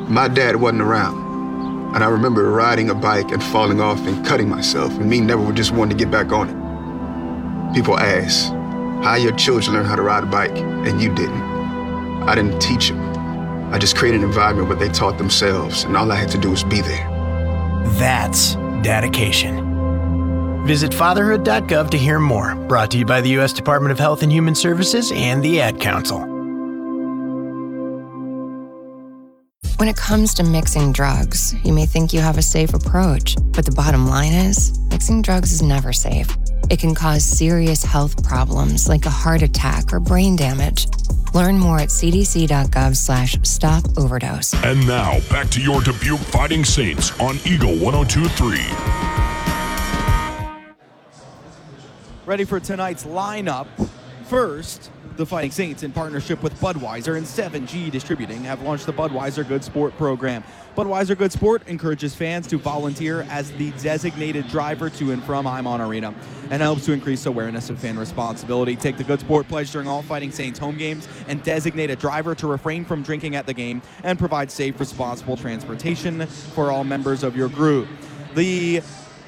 My dad wasn't around. And I remember riding a bike and falling off and cutting myself, and me never just wanting to get back on it. People ask, how your children learn how to ride a bike, and you didn't. I didn't teach them. I just created an environment where they taught themselves, and all I had to do was be there. That's dedication. Visit fatherhood.gov to hear more. Brought to you by the U.S. Department of Health and Human Services and the Ad Council. When it comes to mixing drugs, you may think you have a safe approach, but the bottom line is, mixing drugs is never safe. It can cause serious health problems like a heart attack or brain damage. Learn more at cdc.gov/stop-overdose. And now, back to your Dubuque Fighting Saints on Eagle 102.3. Ready for tonight's lineup. First, the Fighting Saints, in partnership with Budweiser and 7G Distributing, have launched the Budweiser Good Sport program. Budweiser Good Sport encourages fans to volunteer as the designated driver to and from Highmont Arena and helps to increase awareness of fan responsibility. Take the Good Sport pledge during all Fighting Saints home games and designate a driver to refrain from drinking at the game and provide safe, responsible transportation for all members of your group. The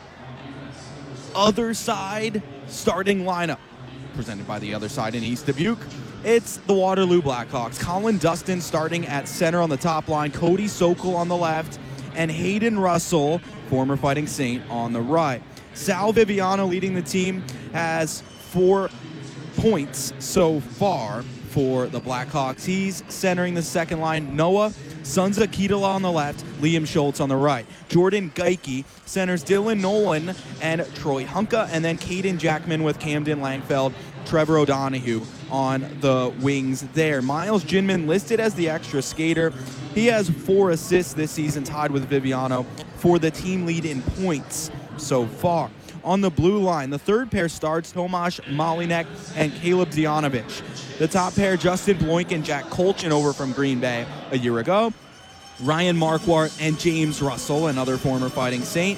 other side starting lineup, presented by the other side in East Dubuque. It's the Waterloo Blackhawks. Colin Dustin starting at center on the top line, Cody Sokol on the left, and Hayden Russell, former Fighting Saint, on the right. Sal Viviano leading the team has 4 points so far for the Blackhawks. He's centering the second line. Noah Sunza Kitala on the left, Liam Schultz on the right. Jordan Geike centers Dylan Nolan and Troy Hunka, and then Caden Jackman with Camden Langfeld, Trevor O'Donohue on the wings there. Miles Ginman listed as the extra skater. He has 4 assists this season, tied with Viviano for the team lead in points so far. On the blue line, the third pair starts Tomasz Malinek and Caleb Zianovich. The top pair, Justin Bloink and Jack Colchin, over from Green Bay a year ago. Ryan Marquardt and James Russell, another former Fighting Saint,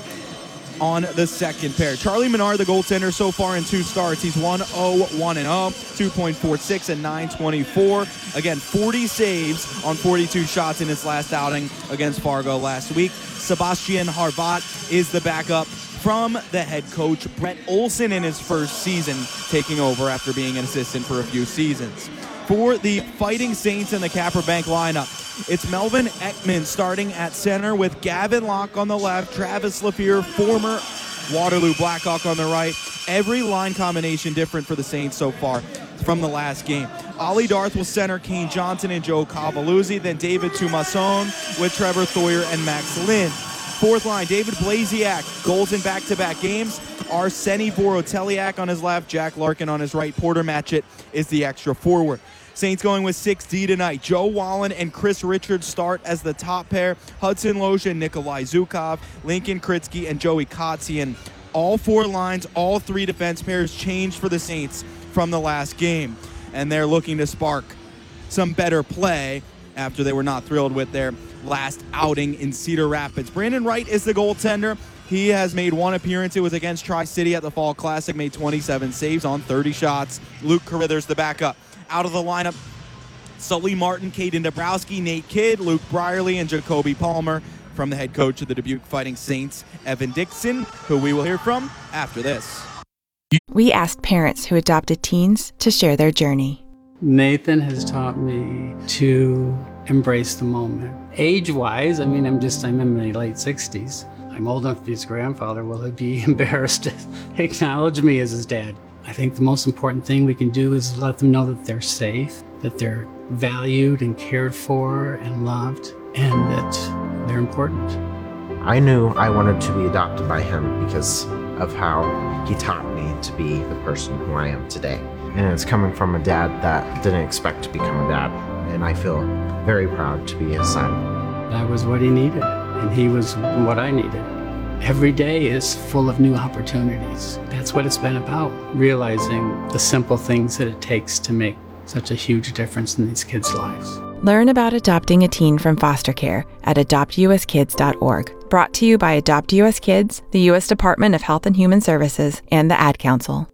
on the second pair. Charlie Menard, the goaltender, so far in 2 starts. He's 1-0, 1-0, 2.46 and 924. Again, 40 saves on 42 shots in his last outing against Fargo last week. Sebastian Harvat is the backup from the head coach, Brett Olson, in his first season, taking over after being an assistant for a few seasons. For the Fighting Saints in the Capper Bank lineup, it's Melvin Ekman starting at center with Gavin Locke on the left, Travis Lafier, former Waterloo Blackhawk, on the right. Every line combination different for the Saints so far from the last game. Ollie Darth will center Kane Johnson and Joe Cavaluzzi, then David Tumasson with Trevor Thoyer and Max Lynn. Fourth line, David Blaziak, goals in back-to-back games. Arseny Voroteliak on his left, Jack Larkin on his right. Porter Matchett is the extra forward. Saints going with 6D tonight. Joe Wallen and Chris Richards start as the top pair. Hudson Loja and Nikolai Zukov, Lincoln Kritsky and Joey Kotzian. All 4 lines, all 3 defense pairs changed for the Saints from the last game. And they're looking to spark some better play after they were not thrilled with their last outing in Cedar Rapids. Brandon Wright is the goaltender. He has made 1 appearance. It was against Tri-City at the Fall Classic, made 27 saves on 30 shots. Luke Carithers, the backup. Out of the lineup, Sully Martin, Caden Dabrowski, Nate Kidd, Luke Brierly, and Jacoby Palmer. From the head coach of the Dubuque Fighting Saints, Evan Dixon, who we will hear from after this. We asked parents who adopted teens to share their journey. Nathan has taught me to embrace the moment. Age-wise, I'm in my late 60s. I'm old enough to be his grandfather. Will he be embarrassed to acknowledge me as his dad? I think the most important thing we can do is let them know that they're safe, that they're valued and cared for and loved, and that they're important. I knew I wanted to be adopted by him because of how he taught me to be the person who I am today. And it's coming from a dad that didn't expect to become a dad. And I feel very proud to be his son. That was what he needed, and he was what I needed. Every day is full of new opportunities. That's what it's been about, realizing the simple things that it takes to make such a huge difference in these kids' lives. Learn about adopting a teen from foster care at adoptuskids.org. Brought to you by Adopt US Kids, the U.S. Department of Health and Human Services, and the Ad Council.